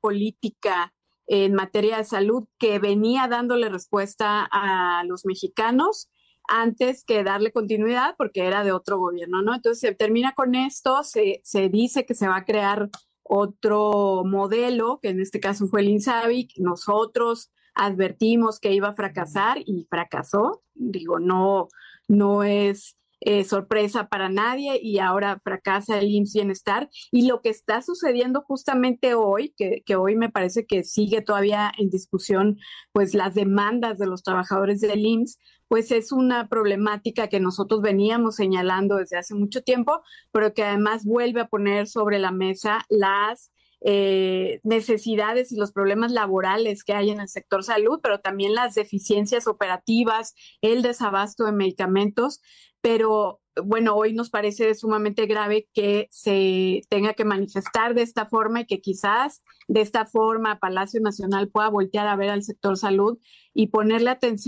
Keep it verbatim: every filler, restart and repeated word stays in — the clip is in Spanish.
política en materia de salud que venía dándole respuesta a los mexicanos antes que darle continuidad porque era de otro gobierno, ¿no? Entonces se termina con esto, se, se dice que se va a crear otro modelo, que en este caso fue el INSABI, nosotros advertimos que iba a fracasar y fracasó, digo, no, no es eh, sorpresa para nadie y ahora fracasa el I M S S Bienestar. Y lo que está sucediendo justamente hoy, que, que hoy me parece que sigue todavía en discusión, pues las demandas de los trabajadores del I M S S, pues es una problemática que nosotros veníamos señalando desde hace mucho tiempo, pero que además vuelve a poner sobre la mesa las eh, necesidades y los problemas laborales que hay en el sector salud, pero también las deficiencias operativas, el desabasto de medicamentos. Pero bueno, hoy nos parece sumamente grave que se tenga que manifestar de esta forma y que quizás de esta forma Palacio Nacional pueda voltear a ver al sector salud y ponerle atención